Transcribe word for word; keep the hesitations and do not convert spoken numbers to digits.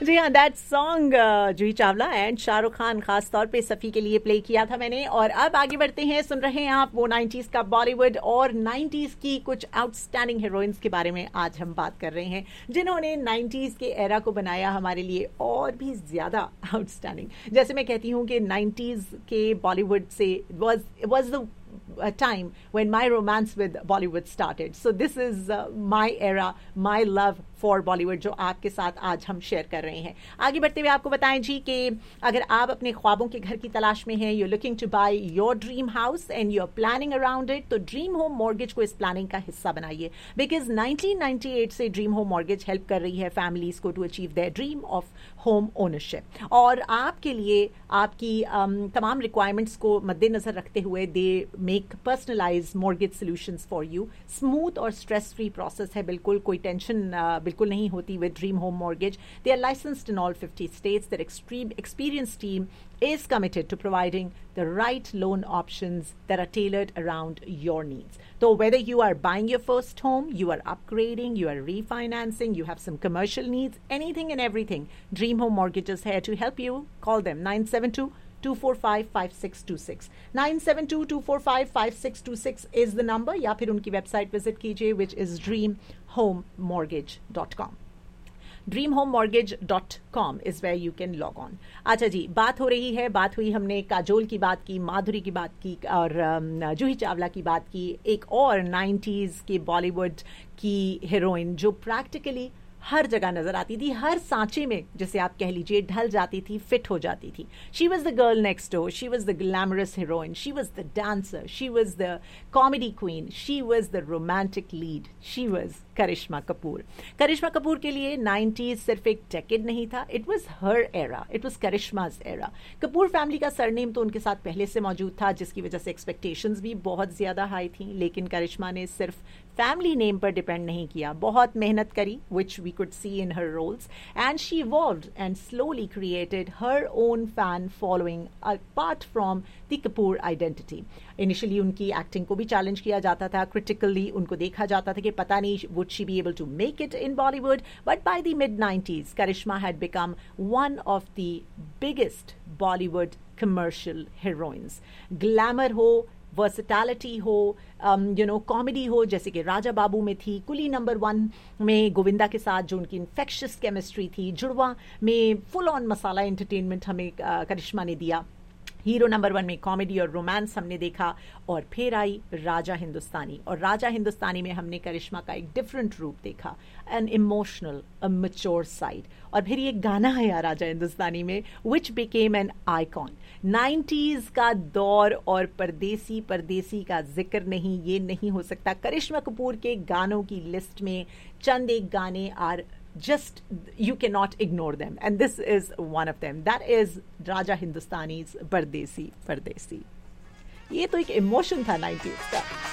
जी हाँ, that song Juhi Chawla and Shahrukh Khan खास तौर पे सफ़ी के लिए प्ले किया था मैंने। और अब आगे बढ़ते हैं, सुन रहे हैं आप वो नाइन्टीज़ का बॉलीवुड और नाइन्टीज़ की कुछ आउटस्टैंडिंग हीरोइंस के बारे में आज हम बात कर रहे हैं, जिन्होंने नाइन्टीज़ के एरा को बनाया हमारे लिए और भी ज़्यादा आउटस्टैंडिंग। जैसे मैं कहती हूँ कि नाइन्टीज़ के बॉलीवुड से was was the a time when my romance with Bollywood started. So this is uh, my era, my love for Bollywood, जो आपके साथ आज हम शेयर कर रहे हैं। आगे बढ़ते हुए आपको बताएं जी कि अगर आप अपने ख्वाबों के घर की तलाश में हैं, you're looking to buy your dream house and you're planning around it, तो ड्रीम होम मॉर्गेज को इस प्लानिंग का हिस्सा बनाइए, बिकॉज नाइनटीन नाइंटी एट से ड्रीम होम मॉर्गेज हेल्प कर रही है फैमिलीज को to achieve their dream of home ownership. और आपके लिए आपकी um, तमाम रिक्वायरमेंट्स को मद्देनजर रखते हुए they make personalised mortgage solutions for you. Smooth और स्ट्रेस फ्री प्रोसेस है, बिल्कुल कोई टेंशन uh, बिल्कुल नहीं होती with dream home mortgage. They are licensed in all fifty states. There extreme experienced team is committed to providing the right loan options that are tailored around your needs. So whether you are buying your first home, you are upgrading, you are refinancing, you have some commercial needs, anything and everything, Dream Home Mortgage is here to help you. Call them nine seven two, two four five, five six two six. nine seven two, two four five, five six two six is the number, या फिर उनकी website visit कीजिए, which is dream home mortgage dot com. Dream home mortgage dot com is where you can log on. अच्छा जी, बात हो रही है, बात हुई, हमने काजोल की बात की, माधुरी की बात की और जूही चावला की बात की। एक और नाइन्टीज़ के बॉलीवुड की हीरोइन जो प्रैक्टिकली हर जगह नजर आती थी, हर सांचे में जिसे आप कह लीजिए ढल जाती थी, फिट हो जाती थी। She was the girl next door, she was the glamorous heroine, she was the dancer, she was the comedy queen, she was the romantic lead, she was करिश्मा कपूर। करिश्मा कपूर के लिए नाइन्टीज सिर्फ एक डेकेड नहीं था, it was her era, it was करिश्माज era. Kapoor family का surname तो उनके साथ पहले से मौजूद था, जिसकी वजह से एक्सपेक्टेशंस भी बहुत ज्यादा हाई थी, लेकिन करिश्मा ने सिर्फ फैमिली नेम पर डिपेंड नहीं किया, बहुत मेहनत करी, which we could see in her roles, and she evolved and slowly created her own fan following apart from the Kapoor identity. Initially उनकी एक्टिंग को भी चैलेंज किया जाता था, क्रिटिकली उनको देखा जाता था कि पता नहीं would she be able to make it in Bollywood, but by the mid nineties Karishma had become one of the biggest Bollywood commercial heroines. Glamour हो, वर्सिटैलिटी हो, यू नो कॉमेडी हो, जैसे कि राजा बाबू में थी, कुली नंबर वन में गोविंदा के साथ जो उनकी इन्फेक्शियस केमिस्ट्री थी, जुड़वा में फुल ऑन मसाला एंटरटेनमेंट हमें uh, करिश्मा ने दिया, हीरो नंबर वन में कॉमेडी और रोमांस हमने देखा, और फिर आई राजा हिंदुस्तानी, और राजा हिंदुस्तानी में हमने करिश्मा का एक डिफरेंट रूप देखा, an emotional, a mature side. और फिर ये गाना है राजा हिंदुस्तानी में, which became an icon. Nineties का दौर और परदेसी परदेसी का जिक्र नहीं, ये नहीं हो सकता। करिश्मा कपूर के गानों की लिस्ट में चंद एक गाने are just you cannot ignore them, and this is one of them. That is Raja Hindustani's Pardesi Pardesi. ये तो एक इमोशन था नाइन्टीज़ का।